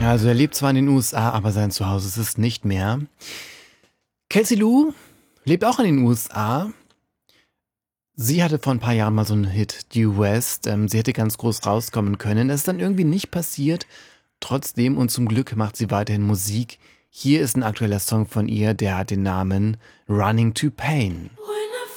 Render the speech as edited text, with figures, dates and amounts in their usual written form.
Also er lebt zwar in den USA, aber sein Zuhause ist es nicht mehr. Kelsey Lou lebt auch in den USA. Sie hatte vor ein paar Jahren mal so einen Hit, Due West. Sie hätte ganz groß rauskommen können. Das ist dann irgendwie nicht passiert. Trotzdem und zum Glück macht sie weiterhin Musik. Hier ist ein aktueller Song von ihr, der hat den Namen Running to Pain. When